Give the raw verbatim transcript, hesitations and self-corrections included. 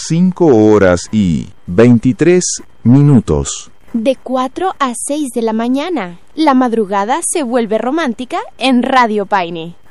cinco horas y veintitrés minutos. De cuatro a seis de la mañana, la madrugada se vuelve romántica en Radio Paine.